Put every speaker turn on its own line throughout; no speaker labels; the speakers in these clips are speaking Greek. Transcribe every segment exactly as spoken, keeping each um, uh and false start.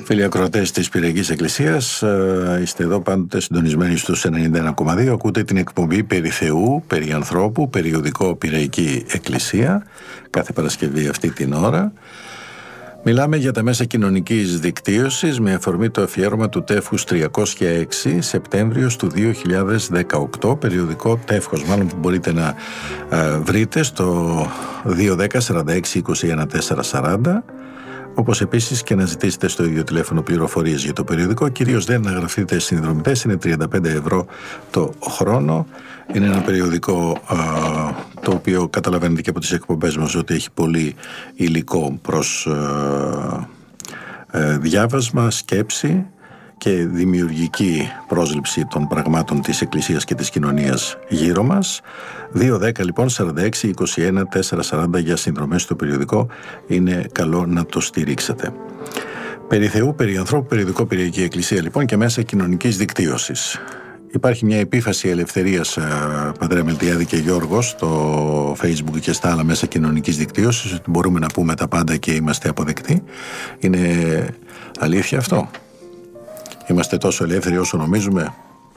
Φίλοι ακροατές της Πυριακής Εκκλησίας, είστε εδώ πάντοτε συντονισμένοι στους ενενήντα ένα κόμμα δύο. Ακούτε την εκπομπή περί Θεού, περί ανθρώπου, περιοδικό Πυριακή Εκκλησία, κάθε Παρασκευή αυτή την ώρα. Μιλάμε για τα μέσα κοινωνικής δικτύωσης με αφορμή το αφιέρωμα του τεύχους τριακόσια έξι Σεπτέμβριος του δύο χιλιάδες δεκαοκτώ, περιοδικό τεύχος μάλλον που μπορείτε να α, βρείτε στο δύο ένα μηδέν σαράντα έξι είκοσι ένα τετρακόσια σαράντα, όπως επίσης και να ζητήσετε στο ίδιο τηλέφωνο πληροφορίες για το περιοδικό. Κυρίως δεν να γραφτείτε συνδρομητές, είναι τριάντα πέντε ευρώ το χρόνο. Είναι ένα περιοδικό α, το οποίο καταλαβαίνετε και από τις εκπομπές μας ότι έχει πολύ υλικό προς α, α, διάβασμα, σκέψη και δημιουργική πρόσληψη των πραγμάτων της Εκκλησίας και της κοινωνίας γύρω μας. δύο ένα μηδέν λοιπόν σαράντα έξι είκοσι ένα τετρακόσια σαράντα για συνδρομές στο περιοδικό. Είναι καλό να το στηρίξετε. Περί Θεού, περί ανθρώπου, περιοδικό Πυριακή Εκκλησία λοιπόν και μέσα κοινωνικής δικτύωσης. Υπάρχει μια επίφαση ελευθερίας, Πατρέα Μελτιάδη και Γιώργος, στο Facebook και στα άλλα μέσα κοινωνικής δικτύωσης, ότι μπορούμε να πούμε τα πάντα και είμαστε αποδεκτοί. Είναι αλήθεια αυτό? Είμαστε τόσο ελεύθεροι όσο νομίζουμε?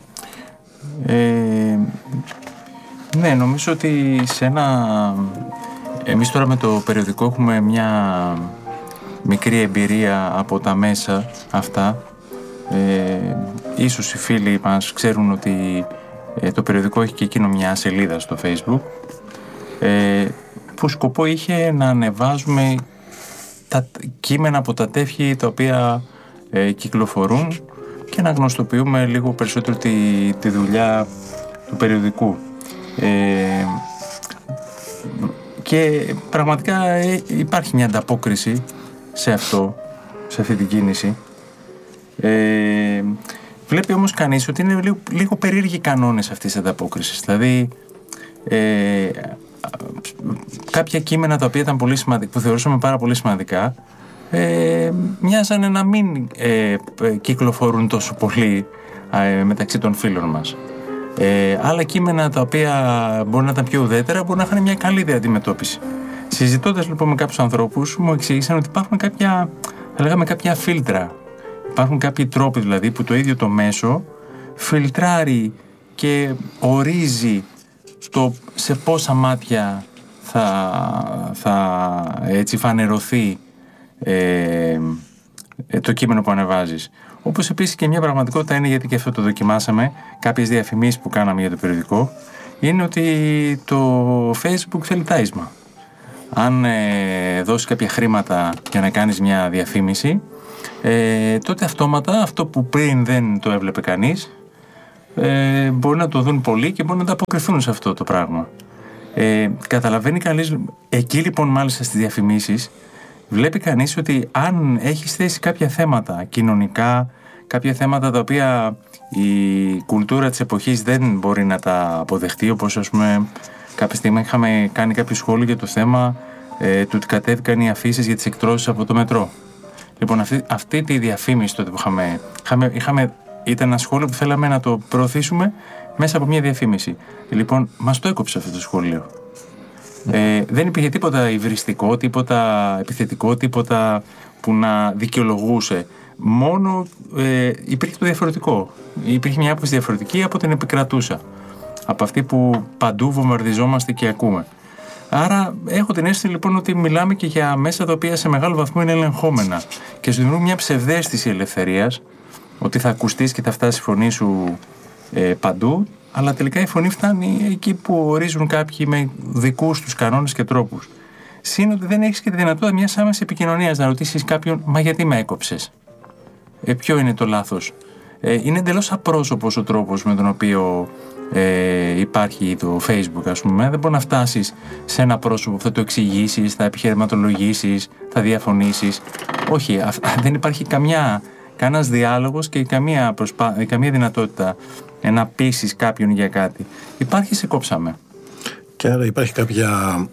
Ε, ναι, νομίζω ότι σε ένα... Εμείς τώρα με το περιοδικό έχουμε μια μικρή εμπειρία από τα μέσα αυτά. Ε, ίσως οι φίλοι μας ξέρουν ότι ε, το περιοδικό έχει και εκείνο μια σελίδα στο Facebook, ε, που σκοπό είχε να ανεβάζουμε τα κείμενα από τα τεύχη τα οποία ε, κυκλοφορούν και να γνωστοποιούμε λίγο περισσότερο τη, τη δουλειά του περιοδικού. Ε, και πραγματικά ε, υπάρχει μια ανταπόκριση σε αυτό, σε αυτή την κίνηση. Ε, βλέπει όμως κανείς ότι είναι λίγο, λίγο περίεργοι οι κανόνες αυτής της ανταπόκρισης. Δηλαδή ε, κάποια κείμενα τα οποία ήταν πολύ σημαντικά, που θεωρούσαμε πάρα πολύ σημαντικά, ε, μοιάζανε να μην ε, κυκλοφορούν τόσο πολύ ε, μεταξύ των φίλων μας. Ε, άλλα κείμενα τα οποία μπορεί να ήταν πιο ουδέτερα μπορεί να είχαν μια καλύτερη αντιμετώπιση. Συζητώντας λοιπόν με κάποιους ανθρώπους, μου εξήγησαν ότι υπάρχουν κάποια, θα λέγαμε, κάποια φίλτρα. Υπάρχουν κάποιοι τρόποι δηλαδή που το ίδιο το μέσο φιλτράρει και ορίζει το σε πόσα μάτια θα, θα έτσι φανερωθεί ε, το κείμενο που ανεβάζεις. Όπως επίσης και μια πραγματικότητα είναι, γιατί και αυτό το δοκιμάσαμε, κάποιες διαφημίσεις που κάναμε για το περιοδικό, είναι ότι το Facebook θέλει τάισμα. Αν ε, δώσεις κάποια χρήματα για να κάνεις μια διαφήμιση, ε, τότε αυτόματα αυτό που πριν δεν το έβλεπε κανείς, ε, μπορεί να το δουν πολλοί και μπορεί να ανταποκριθούν σε αυτό το πράγμα. Ε, καταλαβαίνει κανείς, εκεί λοιπόν μάλιστα στις διαφημίσεις, βλέπει κανείς ότι αν έχεις θέσει κάποια θέματα κοινωνικά, κάποια θέματα τα οποία η κουλτούρα της εποχής δεν μπορεί να τα αποδεχτεί, όπως ας πούμε κάποια στιγμή είχαμε κάνει κάποιο σχόλιο για το θέμα ε, του ότι κατέβηκαν οι αφήσεις για τις εκτρώσεις από το μετρό. Λοιπόν, αυτή, αυτή τη διαφήμιση τότε που είχαμε, είχαμε, είχαμε, ήταν ένα σχόλιο που θέλαμε να το προωθήσουμε μέσα από μια διαφήμιση. Λοιπόν, μας το έκοψε αυτό το σχόλιο. Ε, δεν υπήρχε τίποτα υβριστικό, τίποτα επιθετικό, τίποτα που να δικαιολογούσε. Μόνο ε, υπήρχε το διαφορετικό. Υπήρχε μια άποψη διαφορετική από την επικρατούσα. Από αυτή που παντού βομβαρδιζόμαστε και ακούμε. Άρα έχω την αίσθηση λοιπόν ότι μιλάμε και για μέσα τα οποία σε μεγάλο βαθμό είναι ελεγχόμενα και σου δημιουργούν μια ψευδαίσθηση ελευθερίας, ότι θα ακουστείς και θα φτάσει η φωνή σου ε, παντού, αλλά τελικά η φωνή φτάνει εκεί που ορίζουν κάποιοι με δικούς τους κανόνες και τρόπους. Συν ότι δεν έχεις και τη δυνατότητα μιας άμεσης επικοινωνίας να ρωτήσεις κάποιον, μα γιατί με έκοψες, ε, ποιο είναι το λάθος. Ε, είναι εντελώς απρόσωπος ο τρόπος με τον οποίο ε, υπάρχει το Facebook, ας πούμε. Δεν μπορεί να φτάσεις σε ένα πρόσωπο που θα το εξηγήσεις, θα επιχειρηματολογήσεις, θα διαφωνήσεις. Όχι, α, δεν υπάρχει καμιά, κανένας διάλογος και καμία, προσπά, καμία δυνατότητα να πείσεις κάποιον για κάτι. Υπάρχει, σε κόψαμε.
Και άρα υπάρχει κάποια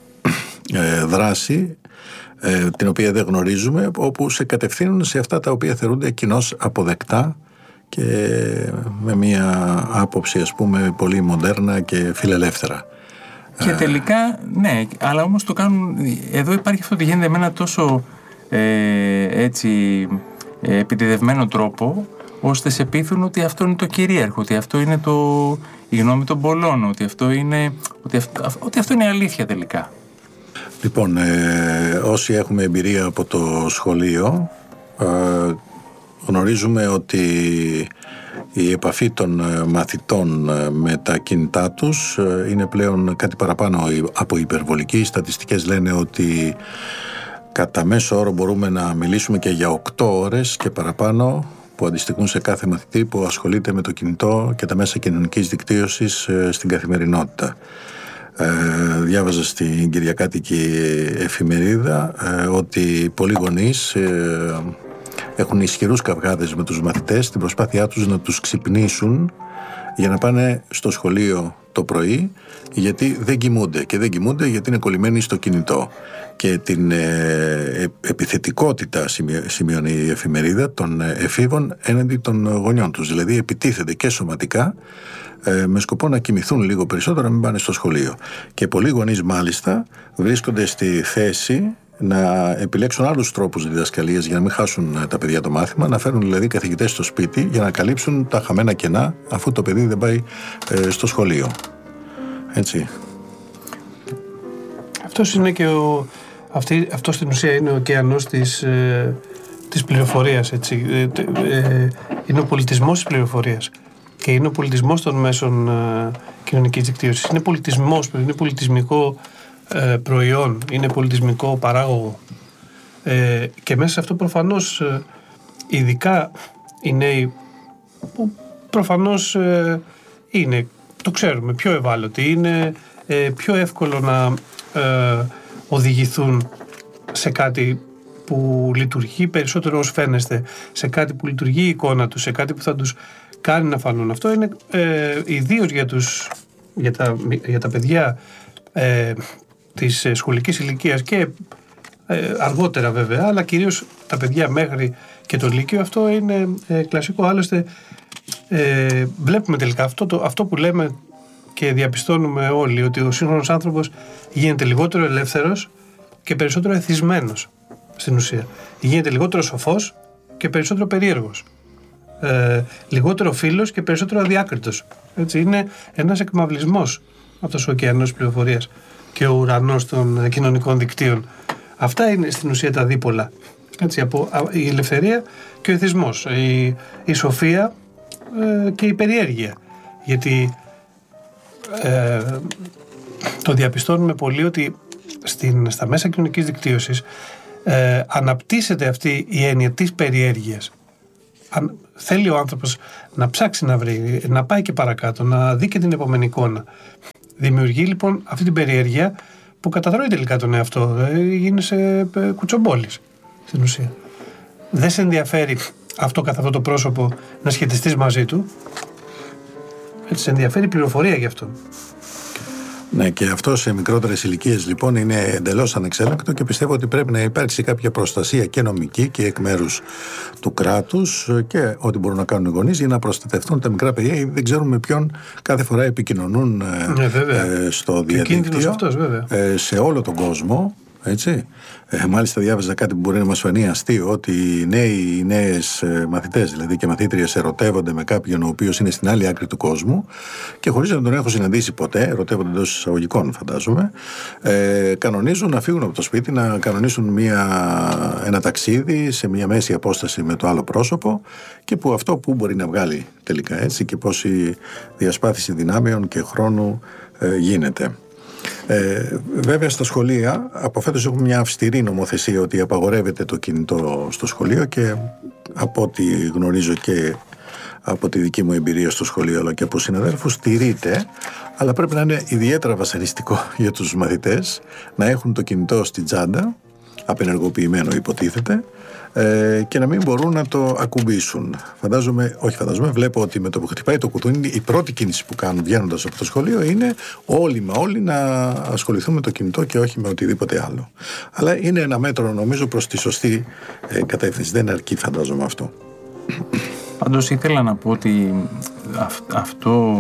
ε, δράση ε, την οποία δεν γνωρίζουμε, όπου σε κατευθύνουν σε αυτά τα οποία θεωρούνται κοινώς αποδεκτά και με μια άποψη, ας πούμε, πολύ μοντέρνα και φιλελεύθερα.
Και τελικά, ναι, αλλά όμως το κάνουν. Εδώ υπάρχει αυτό ότι γίνεται με ένα τόσο ε, έτσι ε, επιτεδευμένο τρόπο, ώστε σε πείθουν ότι αυτό είναι το κυρίαρχο, ότι αυτό είναι το, η γνώμη των πολλών, ότι αυτό είναι, ότι αυτό, ότι αυτό είναι αλήθεια τελικά.
Λοιπόν, ε, όσοι έχουμε εμπειρία από το σχολείο, ε, γνωρίζουμε ότι η επαφή των μαθητών με τα κινητά τους είναι πλέον κάτι παραπάνω από υπερβολική. Οι στατιστικές λένε ότι κατά μέσο όρο μπορούμε να μιλήσουμε και για οκτώ ώρες και παραπάνω, που αντιστοιχούν σε κάθε μαθητή που ασχολείται με το κινητό και τα μέσα κοινωνικής δικτύωσης στην καθημερινότητα. Ε, διάβαζα στην κυριακάτικη εφημερίδα ε, ότι πολλοί γονείς ε, έχουν ισχυρούς καυγάδες με τους μαθητές στην προσπάθειά τους να τους ξυπνήσουν για να πάνε στο σχολείο το πρωί, γιατί δεν κοιμούνται και δεν κοιμούνται γιατί είναι κολλημένοι στο κινητό. Και την ε, επιθετικότητα, σημειώνει η εφημερίδα, των εφήβων έναντι των γονιών τους. Δηλαδή επιτίθενται και σωματικά ε, με σκοπό να κοιμηθούν λίγο περισσότερο, να μην πάνε στο σχολείο. Και πολλοί γονείς μάλιστα βρίσκονται στη θέση να επιλέξουν άλλους τρόπους διδασκαλίας για να μην χάσουν τα παιδιά το μάθημα, να φέρουν δηλαδή καθηγητές στο σπίτι για να καλύψουν τα χαμένα κενά αφού το παιδί δεν πάει ε, στο σχολείο. Έτσι.
Αυτός είναι και ο, αυτή, αυτό στην ουσία είναι ο ωκεανός της, ε, της πληροφορίας. Έτσι. Ε, ε, είναι ο πολιτισμός της πληροφορίας και είναι ο πολιτισμός των μέσων ε, κοινωνικής δικτύωσης. Είναι πολιτισμός, είναι πολιτισμικό ε, προϊόν, είναι πολιτισμικό παράγωγο. Ε, και μέσα σε αυτό προφανώς, ε, ειδικά οι νέοι που προφανώς ε, είναι, το ξέρουμε, πιο ευάλωτοι, είναι ε, πιο εύκολο να ε, οδηγηθούν σε κάτι που λειτουργεί περισσότερο ως φαίνεστε, σε κάτι που λειτουργεί η εικόνα τους, σε κάτι που θα τους κάνει να φανούν. Αυτό είναι ε, ιδίως για, τους, για, τα, για τα παιδιά ε, της σχολικής ηλικίας και ε, αργότερα βέβαια, αλλά κυρίως τα παιδιά μέχρι και το λύκειο. Αυτό είναι ε, κλασικό. Άλλωστε ε, βλέπουμε τελικά αυτό, το, αυτό που λέμε και διαπιστώνουμε όλοι, ότι ο σύγχρονος άνθρωπος γίνεται λιγότερο ελεύθερος και περισσότερο εθισμένος στην ουσία. Γίνεται λιγότερο σοφός και περισσότερο περίεργος. Ε, λιγότερο φίλος και περισσότερο αδιάκριτος. Έτσι, είναι ένας εκμαυλισμός αυτός ο ωκεανός πληροφορίας και ο ουρανός των κοινωνικών δικτύων. Αυτά είναι στην ουσία τα δίπολα. Έτσι, από, η ελευθερία και ο εθισμός, η, η σοφία ε, και η περιέργεια. Γιατί ε, το διαπιστώνουμε πολύ ότι στην, στα μέσα κοινωνικής δικτύωσης ε, αναπτύσσεται αυτή η έννοια της περιέργειας. Αν θέλει ο άνθρωπος να ψάξει να βρει, να πάει και παρακάτω, να δει και την επόμενη εικόνα. Δημιουργεί λοιπόν αυτή την περιέργεια που κατατρώει τελικά τον εαυτό. Γίνεσαι κουτσομπόλης στην ουσία. Δεν σε ενδιαφέρει αυτό καθ' αυτό το πρόσωπο να σχετιστείς μαζί του. Έτσι, σε ενδιαφέρει η πληροφορία γι' αυτό.
Ναι, και αυτό σε μικρότερες ηλικίες λοιπόν είναι εντελώς ανεξέλεγκτο και πιστεύω ότι πρέπει να υπάρξει κάποια προστασία και νομική και εκ μέρους του κράτους και ό,τι μπορούν να κάνουν οι γονείς για να προστατευτούν τα μικρά παιδιά, γιατί δεν ξέρουμε με ποιον κάθε φορά επικοινωνούν
ναι,
ε, στο διαδίκτυο,
αυτός,
ε, σε όλο τον κόσμο. Έτσι. Ε, μάλιστα διάβαζα κάτι που μπορεί να μας φανεί αστείο, ότι οι νέοι, οι νέες μαθητές δηλαδή και μαθήτριες ερωτεύονται με κάποιον ο οποίος είναι στην άλλη άκρη του κόσμου και χωρίς να τον έχω συναντήσει ποτέ, ερωτεύονται εντός εισαγωγικών φαντάζομαι, ε, κανονίζουν να φύγουν από το σπίτι, να κανονίσουν μια, ένα ταξίδι σε μια μέση απόσταση με το άλλο πρόσωπο και που αυτό που μπορεί να βγάλει τελικά, έτσι, και πώς η διασπάθηση δυνάμεων και χρόνου ε, γίνεται. Ε, βέβαια στα σχολεία από φέτος έχουμε μια αυστηρή νομοθεσία ότι απαγορεύεται το κινητό στο σχολείο και από ό,τι γνωρίζω και από τη δική μου εμπειρία στο σχολείο αλλά και από συναδέλφους στηρείται, αλλά πρέπει να είναι ιδιαίτερα βασανιστικό για τους μαθητές να έχουν το κινητό στην τσάντα, απενεργοποιημένο υποτίθεται, ε, και να μην μπορούν να το ακουμπήσουν. Φαντάζομαι, όχι φαντάζομαι, βλέπω ότι με το που χτυπάει το κουτούνι η πρώτη κίνηση που κάνουν βγαίνοντας από το σχολείο είναι όλοι μα όλοι να ασχοληθούν με το κινητό και όχι με οτιδήποτε άλλο. Αλλά είναι ένα μέτρο νομίζω προς τη σωστή ε, κατεύθυνση. Δεν αρκεί φαντάζομαι αυτό.
Πάντως ήθελα να πω ότι αυ, αυτό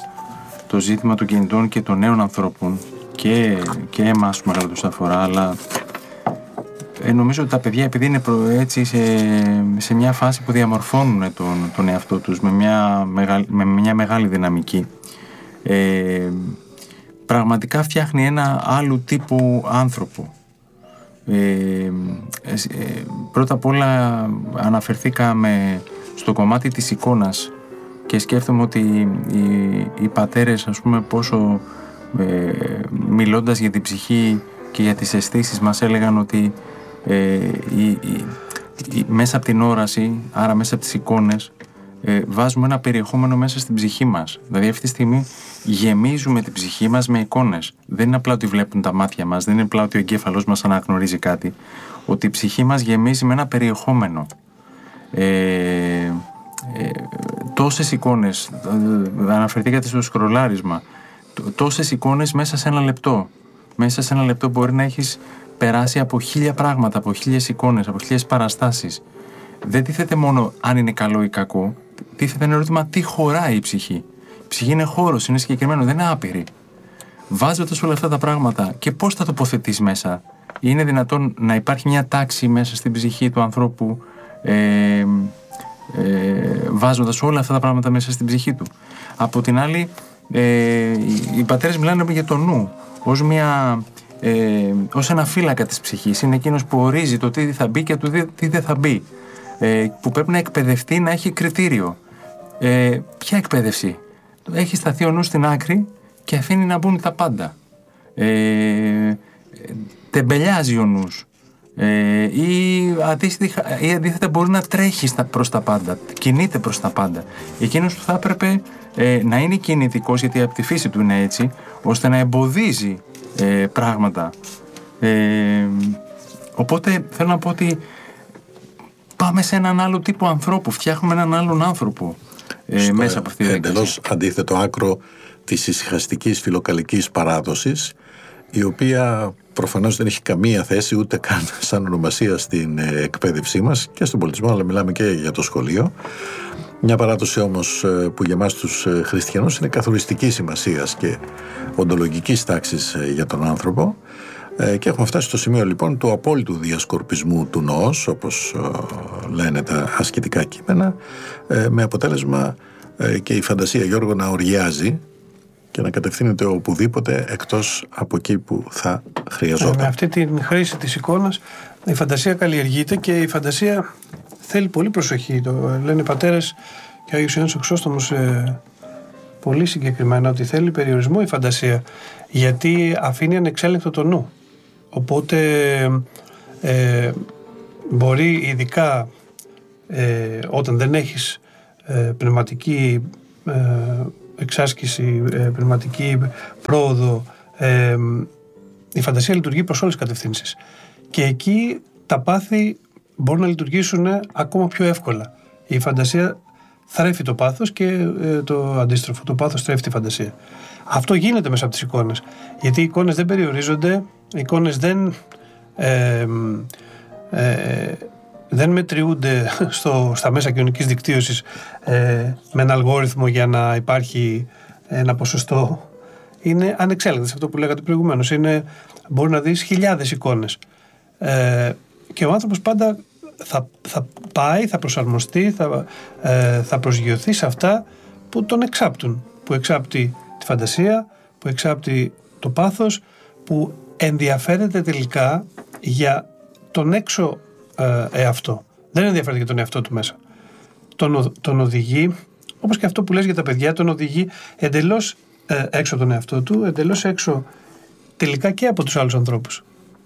το ζήτημα των κινητών και των νέων ανθρώπων και, και εμάς που μεγάλο τους αφορά, αλλά ε, νομίζω ότι τα παιδιά, επειδή είναι προ, έτσι σε, σε μια φάση που διαμορφώνουν τον, τον εαυτό τους με μια, μεγα, με μια μεγάλη δυναμική, ε, πραγματικά φτιάχνει ένα άλλου τύπου άνθρωπο. Ε, ε, πρώτα απ' όλα αναφερθήκαμε στο κομμάτι της εικόνας και σκέφτομαι ότι οι, οι πατέρες, ας πούμε, πόσο ε, μιλώντας για την ψυχή και για τις αισθήσεις μας έλεγαν ότι ε, η, η, η, μέσα από την όραση, άρα μέσα από τις εικόνες, ε, βάζουμε ένα περιεχόμενο μέσα στην ψυχή μας. Δηλαδή αυτή τη στιγμή γεμίζουμε την ψυχή μας με εικόνες. Δεν είναι απλά ότι βλέπουν τα μάτια μας, δεν είναι απλά ότι ο εγκέφαλός μας αναγνωρίζει κάτι. Ότι η ψυχή μας γεμίζει με ένα περιεχόμενο. Ε, ε, τόσες εικόνες, ε, αναφερθήκατε στο σκρολάρισμα, τόσες εικόνες μέσα σε ένα λεπτό. Μέσα σε ένα λεπτό μπορεί να έχεις περάσει από χίλια πράγματα, από χίλιες εικόνες, από χίλιες παραστάσεις. Δεν τίθεται μόνο αν είναι καλό ή κακό, τίθεται ένα ερώτημα τι χωράει η ψυχή. Η ψυχή είναι χώρος, είναι συγκεκριμένο, δεν είναι άπειρη. Βάζοντας όλα αυτά τα πράγματα και πώς θα τοποθετείς μέσα, είναι δυνατόν να υπάρχει μια τάξη μέσα στην ψυχή του ανθρώπου, ε, ε, βάζοντας όλα αυτά τα πράγματα μέσα στην ψυχή του. Από την άλλη, ε, οι πατέρες μιλάνε για το νου ως, μια, ε, ως ένα φύλακα της ψυχής. Είναι εκείνος που ορίζει το τι θα μπει και το τι δεν θα μπει, ε, που πρέπει να εκπαιδευτεί, να έχει κριτήριο. Ε, ποια εκπαίδευση? Έχει σταθεί ο νους στην άκρη και αφήνει να μπουν τα πάντα. Ε, τεμπελιάζει ο νους. Ε, ή, αντίστοιχα, ή αντίθετα μπορεί να τρέχει προς τα πάντα, κινείται προς τα πάντα. Εκείνος που θα έπρεπε ε, να είναι κινητικός, γιατί από τη φύση του είναι έτσι, ώστε να εμποδίζει ε, πράγματα. Ε, οπότε θέλω να πω ότι πάμε σε έναν άλλο τύπο ανθρώπου, φτιάχνουμε έναν άλλον άνθρωπο ε, μέσα από αυτή τη διαδικασία.
Εντελώς αντίθετο άκρο της ησυχαστικής φιλοκαλικής παράδοσης, η οποία προφανώς δεν έχει καμία θέση ούτε καν σαν ονομασία στην εκπαίδευσή μας και στον πολιτισμό, αλλά μιλάμε και για το σχολείο. Μια παράδοση όμως που για εμάς τους χριστιανούς είναι καθοριστικής σημασίας και οντολογικής τάξης για τον άνθρωπο, και έχουμε φτάσει στο σημείο λοιπόν του απόλυτου διασκορπισμού του νοός, όπως λένε τα ασκητικά κείμενα, με αποτέλεσμα και η φαντασία, Γιώργο, να οριάζει και να κατευθύνεται οπουδήποτε εκτός από εκεί που θα χρειαζόταν.
Με αυτή τη χρήση της εικόνας η φαντασία καλλιεργείται και η φαντασία θέλει πολύ προσοχή. Το λένε οι πατέρες και ο Άγιος Ιωάννης ο Χρυσόστομος ε, πολύ συγκεκριμένα ότι θέλει περιορισμό η φαντασία, γιατί αφήνει ανεξέλεγκτο το νου. Οπότε ε, μπορεί ειδικά ε, όταν δεν έχεις ε, πνευματική ε, εξάσκηση, ε, πνευματική πρόοδο, ε, η φαντασία λειτουργεί προς όλες τις κατευθύνσεις. Και εκεί τα πάθη μπορούν να λειτουργήσουν ακόμα πιο εύκολα. Η φαντασία θρέφει το πάθος και ε, το αντίστροφο. Το πάθος θρέφει τη φαντασία. Αυτό γίνεται μέσα από τις εικόνες. Γιατί οι εικόνες δεν περιορίζονται, οι εικόνες δεν, ε, ε, δεν μετριούνται στο, στα μέσα κοινωνικής δικτύωσης ε, με ένα αλγόριθμο για να υπάρχει ένα ποσοστό. Είναι ανεξέλεγκτες, αυτό που λέγατε προηγουμένως. Είναι, μπορεί να δεις χιλιάδες εικόνες. Ε, και ο άνθρωπος πάντα θα, θα πάει, θα προσαρμοστεί, θα, ε, θα προσγειωθεί σε αυτά που τον εξάπτουν. Που εξάπτει τη φαντασία, που εξάπτει το πάθος, που ενδιαφέρεται τελικά για τον έξω ε, εαυτό. Δεν ενδιαφέρεται για τον εαυτό του μέσα. Τον, τον οδηγεί, όπως και αυτό που λες για τα παιδιά, τον οδηγεί εντελώς ε, έξω από τον εαυτό του, εντελώς έξω τελικά και από τους άλλους ανθρώπους.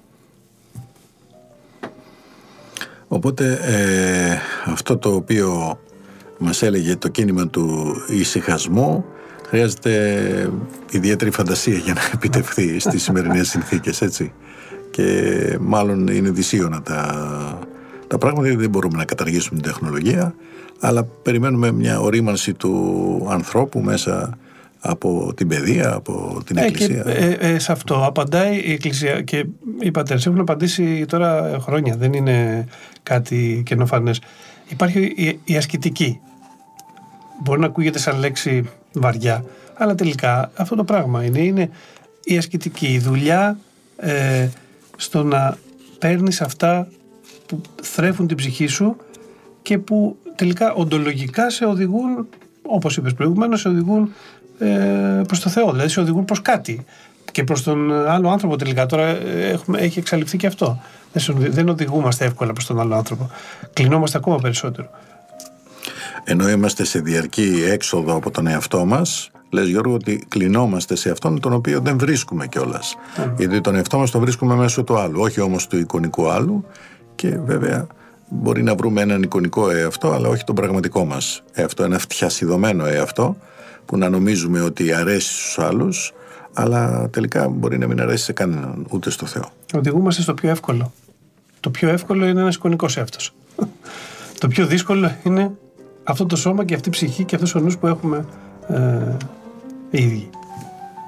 Οπότε ε, αυτό το οποίο μας έλεγε το κίνημα του ησυχασμού χρειάζεται ιδιαίτερη φαντασία για να επιτευχθεί στις σημερινές συνθήκες, έτσι. Και μάλλον είναι δυσίωνα τα, τα πράγματα, γιατί δεν μπορούμε να καταργήσουμε την τεχνολογία, αλλά περιμένουμε μια ορίμανση του ανθρώπου μέσα από την παιδεία, από την
ε,
Εκκλησία.
Και, ε, ε, σε αυτό απαντάει η Εκκλησία και οι πατέρες έχουν απαντήσει τώρα χρόνια, δεν είναι κάτι καινοφανές. Υπάρχει η, η ασκητική. Μπορεί να ακούγεται σαν λέξη βαριά, αλλά τελικά αυτό το πράγμα είναι, είναι η ασκητική, η δουλειά ε, στο να παίρνεις αυτά που θρέφουν την ψυχή σου και που τελικά οντολογικά σε οδηγούν, όπως είπες προηγουμένως, σε οδηγούν ε, προς το Θεό, δηλαδή σε οδηγούν προς κάτι και προς τον άλλο άνθρωπο τελικά. Τώρα έχουμε, έχει εξαλειφθεί και αυτό. Δεν οδηγούμαστε εύκολα προς τον άλλο άνθρωπο. Κλεινόμαστε ακόμα περισσότερο.
Ενώ είμαστε σε διαρκή έξοδο από τον εαυτό μας, λες Γιώργο ότι κλεινόμαστε σε αυτόν τον οποίο δεν βρίσκουμε κιόλας. Mm. Γιατί τον εαυτό μας τον βρίσκουμε μέσω του άλλου, όχι όμως του εικονικού άλλου, και βέβαια μπορεί να βρούμε έναν εικονικό εαυτό, αλλά όχι τον πραγματικό μας εαυτό, ένα φτιασιδωμένο εαυτό που να νομίζουμε ότι αρέσει στους άλλους, αλλά τελικά μπορεί να μην αρέσει σε κανέναν, ούτε στο Θεό.
Οδηγούμαστε στο πιο εύκολο. Το πιο εύκολο είναι ένας εικονικός εαυτός. Το πιο δύσκολο είναι αυτό το σώμα και αυτή η ψυχή και αυτός ο νους που έχουμε ε, οι ίδιοι.